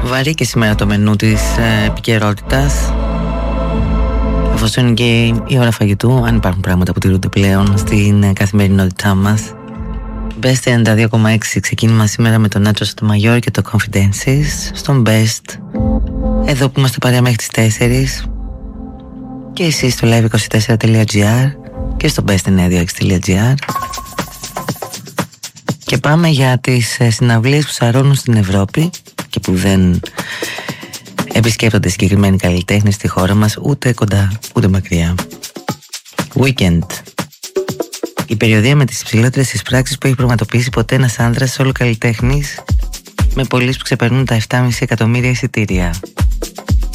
Βαρύ και σήμερα το μενού της επικαιρότητας. Εφόσον είναι και η ώρα φαγητού, αν υπάρχουν πράγματα που τηρούνται πλέον στην καθημερινότητά μας. Best 92,6 ξεκίνημα σήμερα με τον Nacho Sotomayor και το Confidences στον Best, εδώ που είμαστε παρέα μέχρι τις 4, και εσείς στο live24.gr και στο best96.gr. Και πάμε για τις συναυλίες που σαρώνουν στην Ευρώπη και που δεν επισκέπτονται συγκεκριμένοι καλλιτέχνες στη χώρα μας, ούτε κοντά ούτε μακριά. Weekend. Η περιοδεία με τις υψηλότερες εισπράξεις που έχει πραγματοποιήσει ποτέ ένας άνδρας solo καλλιτέχνης, με πωλήσεις που ξεπερνούν τα 7,5 εκατομμύρια εισιτήρια.